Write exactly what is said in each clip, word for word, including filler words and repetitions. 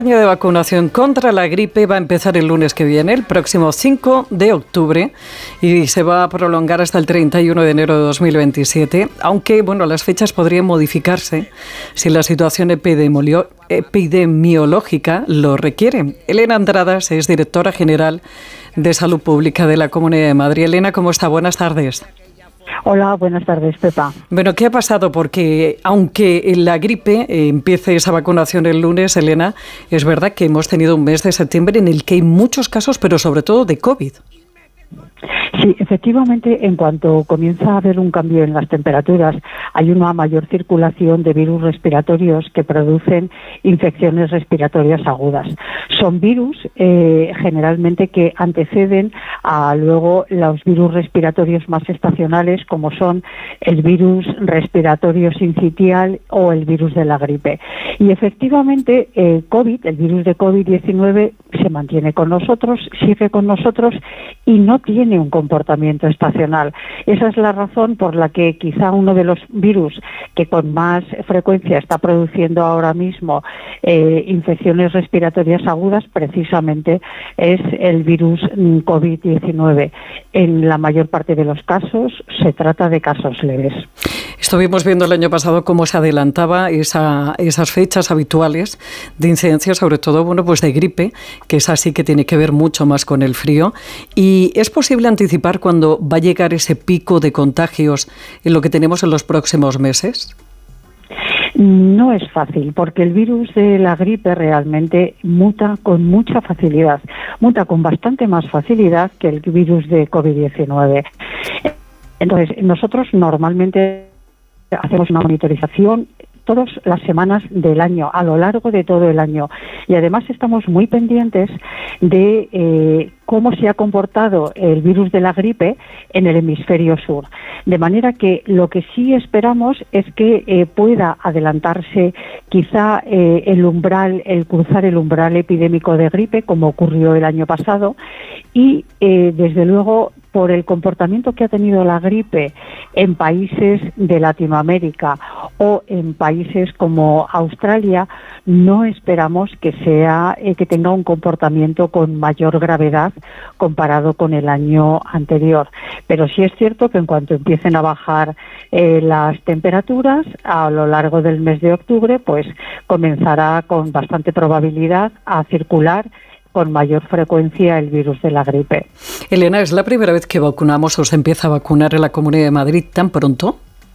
El año de vacunación contra la gripe va a empezar el lunes que viene, el próximo cinco de octubre, y se va a prolongar hasta el treinta y uno de enero de dos mil veintisiete, aunque bueno, las fechas podrían modificarse si la situación epidemiológica lo requiere. Elena Andradas es directora general de Salud Pública de la Comunidad de Madrid. Elena, ¿cómo está? Buenas tardes. Hola, buenas tardes, Pepa. Bueno, ¿qué ha pasado? Porque aunque en la gripe eh, empiece esa vacunación el lunes, Elena, es verdad que hemos tenido un mes de septiembre en el que hay muchos casos, pero sobre todo de COVID. Sí, efectivamente, en cuanto comienza a haber un cambio en las temperaturas, hay una mayor circulación de virus respiratorios que producen infecciones respiratorias agudas. Son virus eh, generalmente que anteceden a luego los virus respiratorios más estacionales, como son el virus respiratorio sincitial o el virus de la gripe. Y efectivamente, el COVID, el virus de COVID diecinueve, se mantiene con nosotros, sigue con nosotros y no tiene un comportamiento estacional. Esa es la razón por la que quizá uno de los virus que con más frecuencia está produciendo ahora mismo eh, infecciones respiratorias agudas precisamente es el virus COVID diecinueve. En la mayor parte de los casos se trata de casos leves. Estuvimos viendo el año pasado cómo se adelantaba esa, esas fechas habituales de incidencia, sobre todo bueno, pues de gripe, que es así que tiene que ver mucho más con el frío. ¿Y es posible anticipar cuándo va a llegar ese pico de contagios en lo que tenemos en los próximos meses? No es fácil, porque el virus de la gripe realmente muta con mucha facilidad, muta con bastante más facilidad que el virus de COVID diecinueve. Entonces, nosotros normalmente hacemos una monitorización todas las semanas del año, a lo largo de todo el año. Y además estamos muy pendientes de eh, cómo se ha comportado el virus de la gripe en el hemisferio sur. De manera que lo que sí esperamos es que eh, pueda adelantarse quizá eh, el umbral, el cruzar el umbral epidémico de gripe, como ocurrió el año pasado, y eh, desde luego por el comportamiento que ha tenido la gripe en países de Latinoamérica o en países como Australia, no esperamos que sea eh, que tenga un comportamiento con mayor gravedad comparado con el año anterior. Pero sí es cierto que en cuanto empiecen a bajar eh, las temperaturas a lo largo del mes de octubre, pues comenzará con bastante probabilidad a circular con mayor frecuencia el virus de la gripe. Elena, ¿es la primera vez que vacunamos o se empieza a vacunar en la Comunidad de Madrid tan pronto?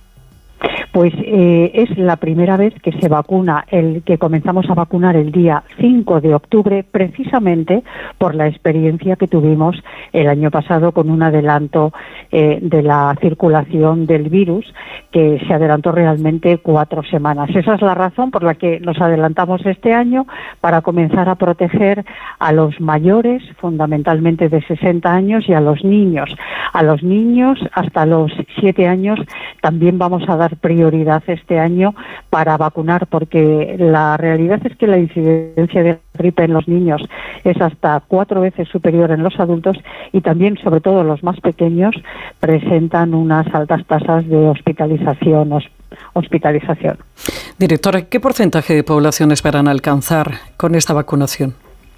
Pues eh, es la primera vez que se vacuna, el que comenzamos a vacunar el día cinco de octubre, precisamente por la experiencia que tuvimos el año pasado con un adelanto eh, de la circulación del virus, que se adelantó realmente cuatro semanas. Esa es la razón por la que nos adelantamos este año, para comenzar a proteger a los mayores, fundamentalmente de sesenta años, y a los niños. A los niños hasta los siete años también vamos a dar prioridad este año para vacunar, porque la realidad es que la incidencia de gripe en los niños es hasta cuatro veces superior en los adultos, y también, sobre todo los más pequeños, presentan unas altas tasas de hospitalización. hospitalización. Directora, ¿qué porcentaje de población esperan alcanzar con esta vacunación?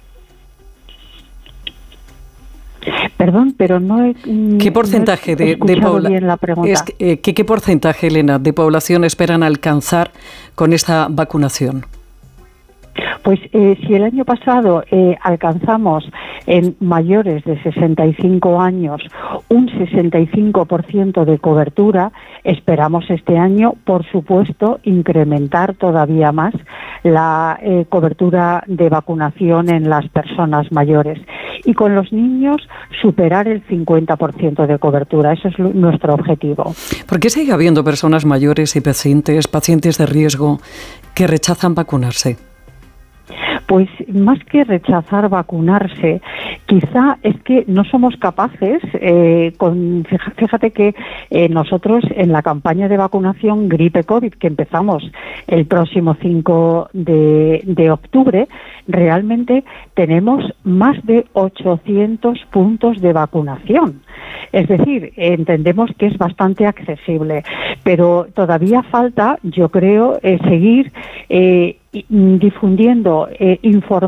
Perdón, pero no he ¿Qué porcentaje no he de, de población? bien la pregunta. Es, eh, ¿qué, ¿Qué porcentaje, Elena, de población esperan alcanzar con esta vacunación? Pues eh, si el año pasado eh, alcanzamos en mayores de sesenta y cinco años un sesenta y cinco por ciento de cobertura, esperamos este año, por supuesto, incrementar todavía más la eh, cobertura de vacunación en las personas mayores. Y con los niños superar el cincuenta por ciento de cobertura. Eso es nuestro objetivo. ¿Por qué sigue habiendo personas mayores y pacientes, pacientes de riesgo que rechazan vacunarse? Pues más que rechazar vacunarse, Quizá es que no somos capaces, eh, con, fíjate que eh, nosotros en la campaña de vacunación gripe COVID que empezamos el próximo cinco de, de octubre, realmente tenemos más de ochocientos puntos de vacunación. Es decir, entendemos que es bastante accesible, pero todavía falta, yo creo, eh, seguir eh, difundiendo eh, información